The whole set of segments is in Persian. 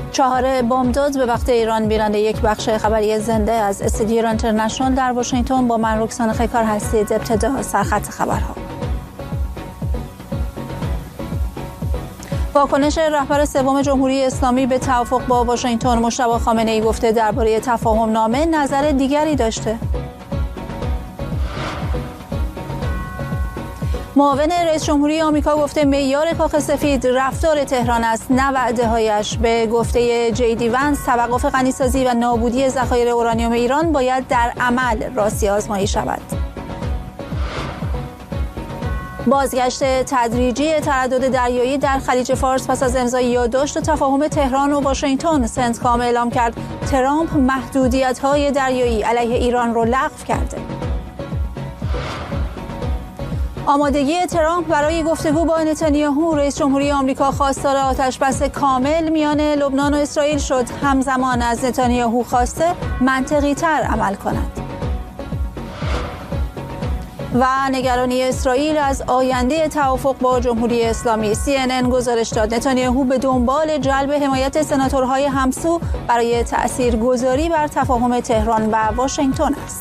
4 بامداد به وقت ایران. بیننده یک بخش خبری زنده از استودیو ایران اینترنشنال در واشنگتن با من رکسانه خیکار هستید. ابتدا سرخط خبرها. واکنش رهبر سوم جمهوری اسلامی به توافق با واشنگتن. مجتبی خامنه‌ای گفته درباره تفاهم نامه نظر دیگری داشته. معاون رئیس جمهوری آمریکا گفته معیار کاخ سفید رفتار تهران است نه وعده‌هایش. به گفته جی ونس توقف غنیسازی و نابودی ذخایر اورانیوم ایران باید در عمل راستی آزمایی شود. بازگشت تدریجی تردد دریایی در خلیج فارس پس از امضای یادداشت تفاهم تهران و واشنگتن. سنتکام اعلام کرد ترامپ محدودیت‌های دریایی علیه ایران را لغو کرده. آمادگی ترامپ برای گفتگو با نتانیاهو. رئیس جمهوری آمریکا خواستار آتش‌بس کامل میان لبنان و اسرائیل شد. همزمان از نتانیاهو خواسته منطقی‌تر عمل کند. و نگرانی اسرائیل از آینده توافق با جمهوری اسلامی. CNN گزارش داد نتانیاهو به دنبال جلب حمایت سناتورهای همسو برای تأثیرگذاری بر تفاهم تهران و واشنگتن است.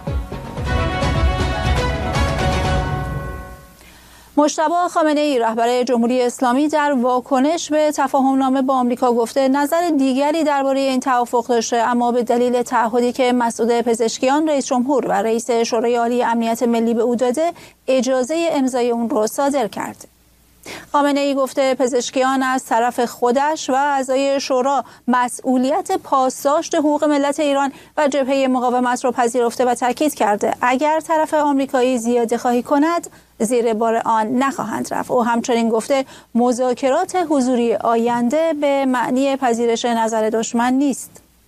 مجتبی خامنه‌ای رهبر جمهوری اسلامی در واکنش به تفاهم نامه با آمریکا گفته نظر دیگری درباره این توافق داشته، اما به دلیل تعهدی که مسعود پزشکیان رئیس جمهور و رئیس شورای عالی امنیت ملی به او داده اجازه امضای اون را صادر کرده. خامنه‌ای گفته پزشکیان از طرف خودش و اعضای شورا مسئولیت پاسداشت حقوق ملت ایران و جبهه مقاومت را پذیرفته و تاکید کرده اگر طرف آمریکایی زیاده خواهی کند زیر بار آن نخواهند رفت. او همچنین گفته مذاکرات حضوری آینده به معنی پذیرش نظر دشمن نیست.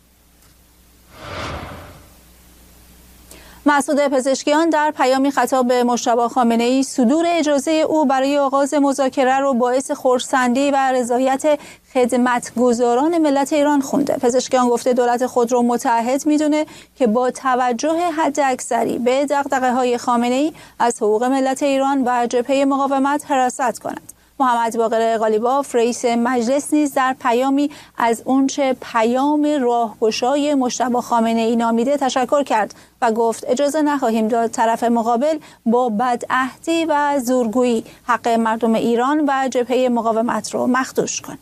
مسعود پزشکیان در پیامی خطاب به مجتبی خامنه‌ای صدور اجازه او برای آغاز مذاکره رو باعث خرسندی و رضایت خدمتگزاران ملت ایران خونده. پزشکیان گفته دولت خود رو متعهد میدونه که با توجه حداکثری به دغدغه‌های خامنه‌ای از حقوق ملت ایران و جبهه مقاومت حراست کند. محمد باقر قالیباف رئیس مجلس نیز در پیامی از اونچه پیام راهگشای مجتبی خامنه‌ای نامیده تشکر کرد و گفت اجازه نخواهیم داد طرف مقابل با بدعهدی و زورگویی حق مردم ایران و جبهه مقاومت رو مخدوش کند.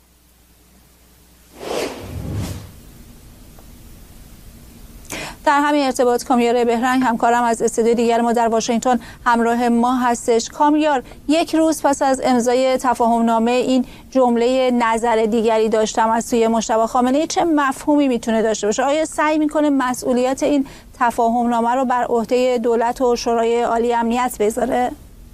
در همین ارتباط کامیار بهرنگ همکارم از استودیو دیگر ما در واشنگتن همراه ما هستش. کامیار، یک روز پس از امضای تفاهم نامه این جمله نظر دیگری داشتم از سوی مجتبی خامنه‌ای چه مفهومی میتونه داشته باشه؟ آیا سعی میکنه مسئولیت این تفاهم نامه رو بر عهده دولت و شورای عالی امنیت بذاره؟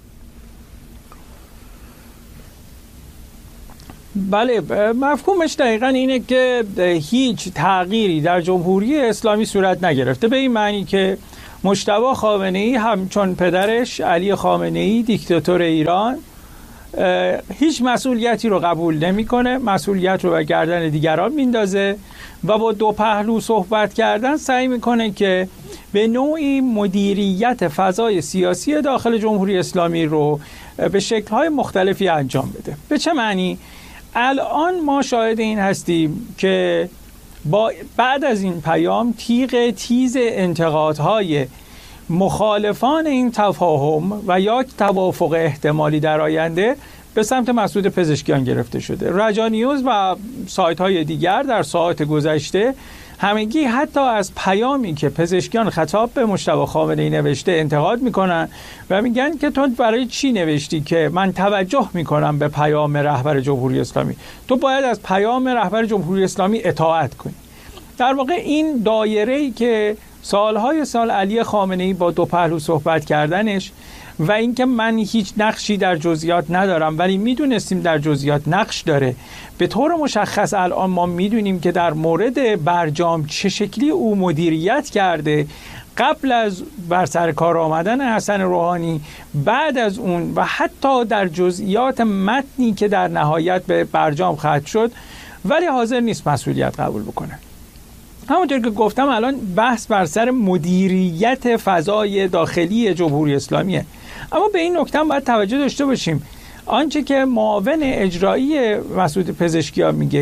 بله، مفهومش دقیقاً اینه که هیچ تغییری در جمهوری اسلامی صورت نگرفته، به این معنی که مجتبی خامنه‌ای همچون پدرش علی خامنه‌ای دیکتاتور ایران هیچ مسئولیتی رو قبول نمی‌کنه، مسئولیت رو به گردن دیگران میندازه و با دو پهلو صحبت کردن سعی میکنه که به نوعی مدیریت فضای سیاسی داخل جمهوری اسلامی رو به شکل‌های مختلفی انجام بده. به چه معنی؟ الان ما شاهد این هستیم که بعد از این پیام تیغ تیز انتقادهای مخالفان این تفاهم و یا توافق احتمالی در آینده به سمت مسعود پزشکیان گرفته شده. رجا نیوز و سایت های دیگر در ساعات گذشته همگی حتی از پیامی که پزشکیان خطاب به مجتبی خامنه‌ای نوشته انتقاد میکنن و میگن که تو برای چی نوشتی که من توجه میکنم به پیام رهبر جمهوری اسلامی، تو باید از پیام رهبر جمهوری اسلامی اطاعت کنی. در واقع این دایره‌ای که سالهای سال علی خامنه‌ای با دو پهلو صحبت کردنش و اینکه من هیچ نقشی در جزئیات ندارم ولی میدونستیم در جزئیات نقش داره، به طور مشخص الان ما میدونیم که در مورد برجام چه شکلی او مدیریت کرده قبل از بر سر کار آمدن حسن روحانی، بعد از اون و حتی در جزئیات متنی که در نهایت به برجام ختم شد، ولی حاضر نیست مسئولیت قبول بکنه. همونطور که گفتم الان بحث بر سر مدیریت فضای داخلی جمهوری اسلامیه. اما به این نکته هم باید توجه داشته باشیم، آنچه که معاون اجرایی مسعود پزشکیان میگه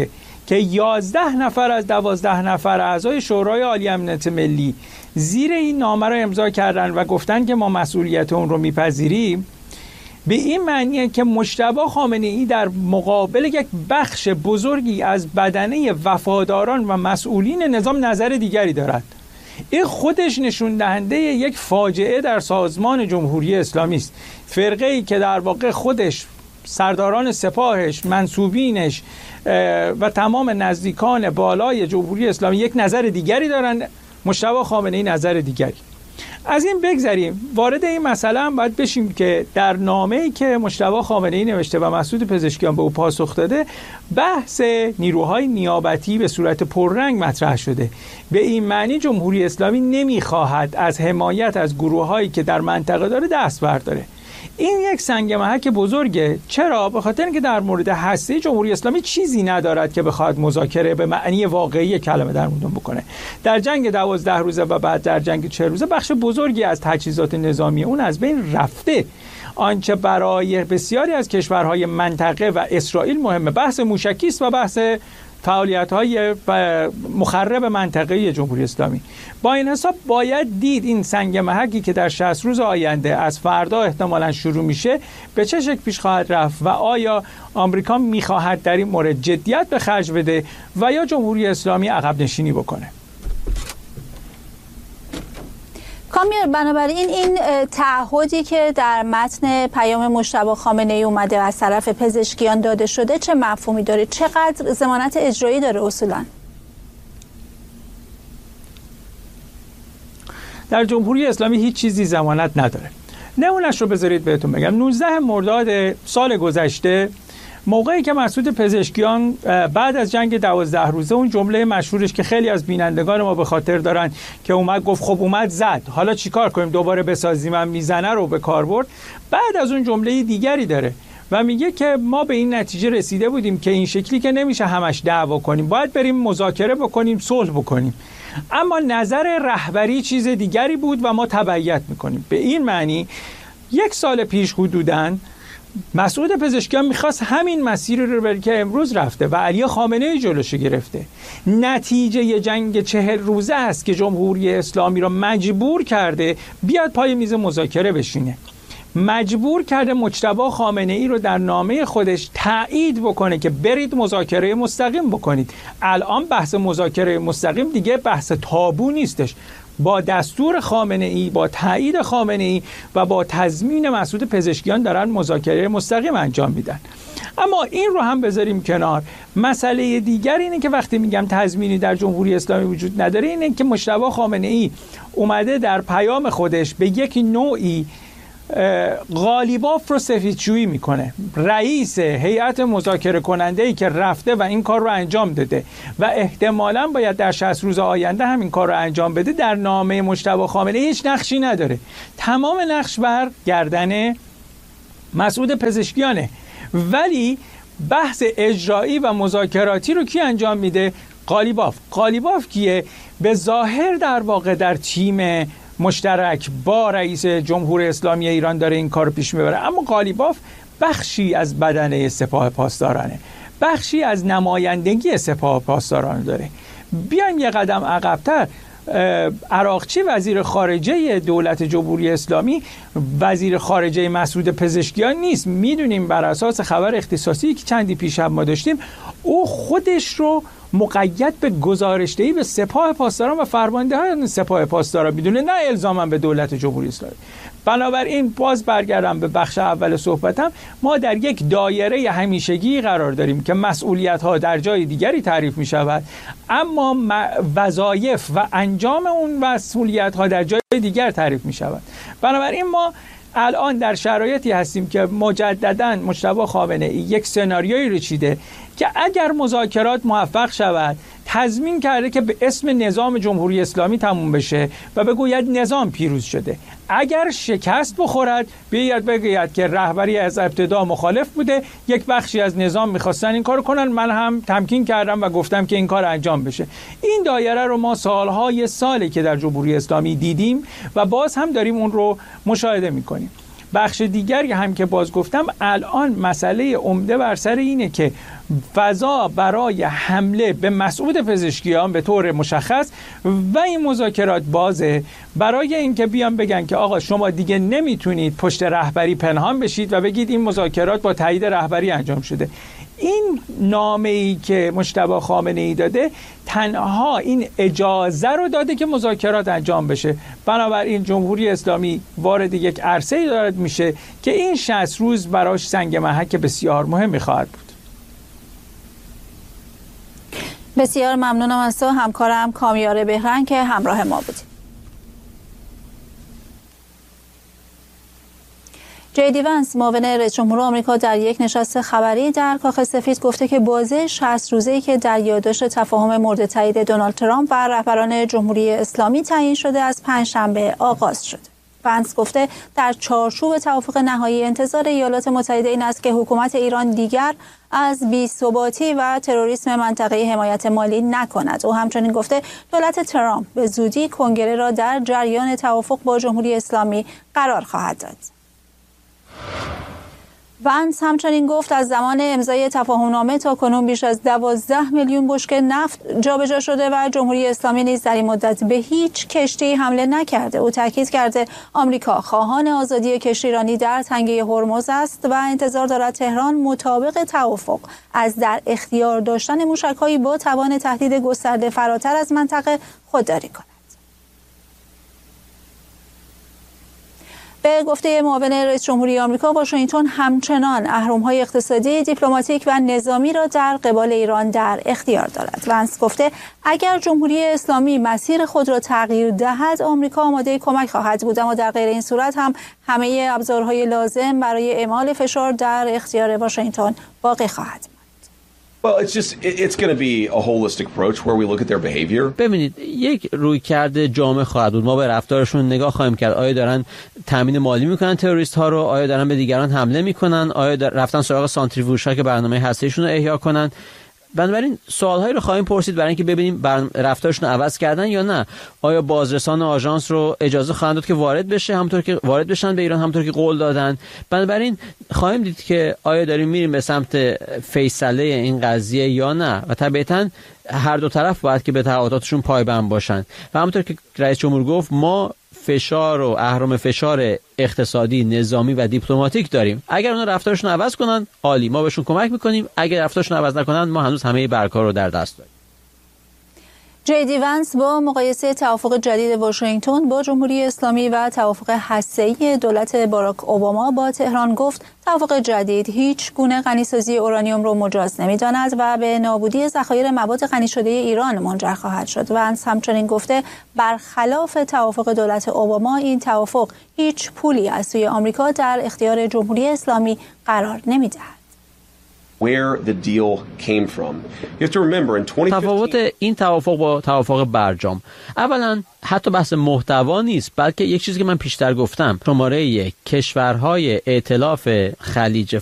که 11 نفر از 12 نفر اعضای شورای عالی امنیت ملی زیر این نامه را امضا کردن و گفتن که ما مسئولیت اون رو میپذیریم، به این معنیه که مجتبی خامنه‌ای در مقابل یک بخش بزرگی از بدنه وفاداران و مسئولین نظام نظر دیگری دارد. این خودش نشون دهنده یک فاجعه در سازمان جمهوری اسلامی است. فرقه‌ای که در واقع خودش، سرداران سپاهش، منصوبینش و تمام نزدیکان بالای جمهوری اسلامی یک نظر دیگری دارن، مجتبی خامنه‌ای نظر دیگری. از این بگذریم، وارد این مسئله هم باید بشیم که در نامه‌ای که مجتبی خامنه‌ای نوشته و مسعود پزشکیان به او پاسخ داده، بحث نیروهای نیابتی به صورت پررنگ مطرح شده. به این معنی جمهوری اسلامی نمی‌خواهد از حمایت از گروه‌هایی که در منطقه داره دست برداره. این یک سنگ محک بزرگه. چرا؟ به خاطر اینکه در مورد هسته جمهوری اسلامی چیزی ندارد که بخواد مذاکره به معنی واقعی کلمه در مورد بکنه. در جنگ 12 روزه و بعد در جنگ 40 روزه بخش بزرگی از تجهیزات نظامی اون از بین رفته. آنچه برای بسیاری از کشورهای منطقه و اسرائیل مهمه بحث موشکی است و بحث فعالیت‌های مخرب منطقه‌ای جمهوری اسلامی. با این حساب باید دید این سنگ محکی که در 60 روز آینده از فردا احتمالاً شروع میشه به چه شکل پیش خواهد رفت و آیا آمریکا می‌خواهد در این مورد جدیت به خرج بده و یا جمهوری اسلامی عقب نشینی بکنه. کامیار، بنابراین این تعهدی که در متن پیام مجتبی خامنه‌ای اومده از طرف پزشکیان داده شده چه مفهومی داره؟ چقدر ضمانت اجرایی داره اصولاً؟ در جمهوری اسلامی هیچ چیزی ضمانت نداره. نمونه‌اش رو بذارید بهتون بگم. 19 مرداد سال گذشته، موقعی که مسعود پزشکیان بعد از جنگ 12 روزه، اون جمله مشهورش که خیلی از بینندگان ما به خاطر دارن که اومد گفت خب اومد زد، حالا چیکار کنیم، دوباره بسازیم، هم میزنه رو به کار برد. بعد از اون جمله دیگری داره و میگه که ما به این نتیجه رسیده بودیم که این شکلی که نمیشه همش دعوا کنیم، باید بریم مذاکره بکنیم، صلح بکنیم. اما نظر رهبری چیز دیگری بود و ما تبعیت میکنیم. به این معنی 1 سال پیش حدوداً مسعود پزشکیان میخواست همین مسیر رو بره که امروز رفته و علی خامنه‌ای جلوشو گرفته. نتیجه جنگ 40 روزه است که جمهوری اسلامی را مجبور کرده بیاد پای میز مذاکره بشینه. مجبور کرده مجتبی خامنه‌ای رو در نامه خودش تایید بکنه که برید مذاکره مستقیم بکنید. الان بحث مذاکره مستقیم دیگه بحث تابو نیستش. با دستور خامنه‌ای، با تایید خامنه‌ای و با تضمین مسعود پزشکیان دارن مذاکره مستقیم انجام میدن. اما این رو هم بذاریم کنار. مسئله دیگر اینه که وقتی میگم تضمینی در جمهوری اسلامی وجود نداره، اینه که مجتبی خامنه‌ای اومده در پیام خودش به یک نوعی قالیباف رو سفیدشویی میکنه. رئیس هیئت مذاکره کننده‌ای که رفته و این کار رو انجام داده و احتمالاً باید در 60 روز آینده هم این کار رو انجام بده، در نامه مجتبی خامنه‌ای هیچ نقشی نداره. تمام نقش بر گردن مسعود پزشکیانه. ولی بحث اجرایی و مذاکراتی رو کی انجام میده؟ قالیباف کیه؟ به ظاهر در واقع در تیم مشترک با رئیس جمهوری اسلامی ایران داره این کار پیش میبره، اما قالیباف بخشی از بدنه سپاه پاسدارانه، بخشی از نمایندگی سپاه پاسداران داره. بیایم یه قدم عقب‌تر. عراقچی وزیر خارجه دولت جمهوری اسلامی وزیر خارجه مسعود پزشکیان نیست. میدونیم بر اساس خبر اختصاصی که چندی پیش هم ما داشتیم، او خودش رو مقید به گزارشدهی به سپاه پاسداران و فرماندهان سپاه پاسداران میدونه، نه الزاما به دولت جمهوری اسلامی. بنابراین باز برگردم به بخش اول صحبتم، ما در یک دایره همیشگی قرار داریم که مسئولیت‌ها در جای دیگری تعریف می‌شود، اما وظایف و انجام اون مسئولیت‌ها در جای دیگر تعریف می‌شود. بنابراین ما الان در شرایطی هستیم که مجدداً مجتبی خامنه‌ای یک سناریویی رو چیده که اگر مذاکرات موفق شود، تضمین کرده که به اسم نظام جمهوری اسلامی تموم بشه و بگوید نظام پیروز شده. اگر شکست بخورد، بیاید بگوید که رهبری از ابتدا مخالف بوده، یک بخشی از نظام میخواستن این کارو کنن، من هم تمکین کردم و گفتم که این کار انجام بشه. این دایره رو ما سالی که در جمهوری اسلامی دیدیم و باز هم داریم اون رو مشاهده میکنیم. بخش دیگری هم که باز گفتم، الان مسئله عمده بر سر اینه که فضا برای حمله به مسعود پزشکیان به طور مشخص و این مذاکرات بازه برای اینکه بیان بگن که آقا شما دیگه نمیتونید پشت رهبری پنهان بشید و بگید این مذاکرات با تایید رهبری انجام شده. این نامه‌ای که مجتبی خامنه‌ای داده تنها این اجازه رو داده که مذاکرات انجام بشه. بنابراین جمهوری اسلامی وارد یک عرصه‌ای دارد میشه که این 60 روز براش سنگ محک بسیار مهمی خواهد بود. بسیار ممنونم از تو همکارم کامیار بهرنگ که همراه ما بودی. جی دی ونس معاون رئیس جمهور آمریکا در یک نشست خبری در کاخ سفید گفته که بازه 60 روزه‌ای که در یادداشت تفاهم مورد تایید دونالد ترامپ و رهبران جمهوری اسلامی تعیین شده از پنجشنبه آغاز شد. ونس گفته در چارچوب توافق نهایی انتظار ایالات متحده این است که حکومت ایران دیگر از بی‌ثباتی و تروریسم منطقه‌ای حمایت مالی نکند. او همچنین گفته دولت ترامپ به زودی کنگره را در جریان توافق با جمهوری اسلامی قرار خواهد داد. ونس همچنین گفت از زمان امضای تفاهمنامه تا کنون بیش از 12 میلیون بشکه نفت جابجا شده و جمهوری اسلامی نیز در این مدت به هیچ کشتی حمله نکرده. او تاکید کرده آمریکا خواهان آزادی کشتی رانی در تنگه هرمز است و انتظار دارد تهران مطابق توافق از در اختیار داشتن موشک‌هایی با توان تهدید گسترده فراتر از منطقه خودداری کند. به گفته معاون رئیس جمهوری آمریکا، واشنگتن همچنان اهرم‌های اقتصادی، دیپلماتیک و نظامی را در قبال ایران در اختیار دارد. ونس گفته اگر جمهوری اسلامی مسیر خود را تغییر دهد، آمریکا آماده کمک خواهد بود، اما در غیر این صورت هم همه ابزارهای لازم برای اعمال فشار در اختیار واشنگتن باقی خواهد بود. Well, it's going to be a holistic approach where we look at their behavior. ببینید، یک رویکرد جامع خواهد بود. ما به رفتارشون نگاه خواهیم کرد. آیا دارن تامین مالی میکنن تروریست ها رو؟ آیا دارن به دیگران حمله میکنن؟ آیا رفتن سراغ سانتریفیوژ ها که برنامه هسته‌ایشون رو احیا کنن؟ بنابراین سوالهایی رو خواهیم پرسید برای اینکه ببینیم رفتارشون رو عوض کردن یا نه. آیا بازرسان آژانس رو اجازه خواهند داد که وارد بشه همونطور که وارد بشن به ایران همونطور که قول دادن؟ بنابراین خواهیم دید که آیا داریم میریم به سمت فیصله این قضیه یا نه، و طبیعتاً هر دو طرف باید که به تعهداتشون پایبند باشن. و همونطور که رئیس جمهور گفت، ما فشار و اهرم فشار اقتصادی، نظامی و دیپلماتیک داریم. اگر اونا رفتارشون عوض کنن عالی، ما بهشون کمک میکنیم. اگر رفتارشون عوض نکنن، ما هنوز همه برکار رو در دست داریم. جی دی ونس با مقایسه توافق جدید واشنگتن با جمهوری اسلامی و توافق هسته‌ای دولت باراک اوباما با تهران گفت توافق جدید هیچ گونه غنیسازی اورانیوم را مجاز نمی‌داند و به نابودی ذخایر مواد غنی شده ایران منجر خواهد شد. ونس همچنین گفته برخلاف توافق دولت اوباما، این توافق هیچ پولی از سوی آمریکا در اختیار جمهوری اسلامی قرار نمی‌دهد. تفاوت این توافق با توافق برجام، اولا حتی بحث محتوا نیست، بلکه یک چیزی که من پیشتر گفتم، شماره 1 کشورهای ائتلاف خلیج